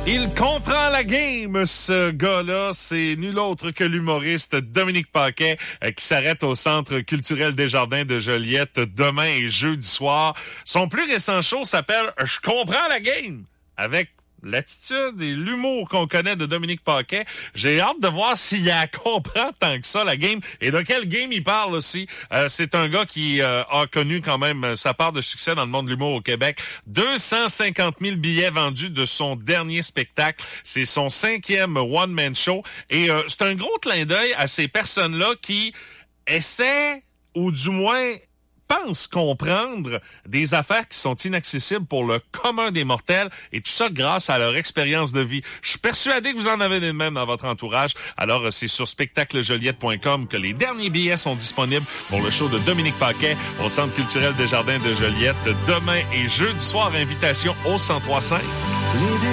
Il comprend la game, ce gars-là. C'est nul autre que l'humoriste Dominique Paquet qui s'arrête au Centre culturel Desjardins de Joliette demain et jeudi soir. Son plus récent show s'appelle « Je comprends la game » avec l'attitude et l'humour qu'on connaît de Dominique Paquet. J'ai hâte de voir s'il a comprend tant que ça la game et de quelle game il parle aussi. C'est un gars qui a connu quand même sa part de succès dans le monde de l'humour au Québec. 250 000 billets vendus de son dernier spectacle. C'est son 5e one-man show. Et c'est un gros clin d'œil à ces personnes-là qui essaient, ou du moins pensent comprendre des affaires qui sont inaccessibles pour le commun des mortels, et tout ça grâce à leur expérience de vie. Je suis persuadé que vous en avez les mêmes dans votre entourage. Alors, c'est sur spectaclejoliette.com que les derniers billets sont disponibles pour le show de Dominique Paquet au Centre culturel Desjardins de Joliette demain et jeudi soir. Invitation au 103.5.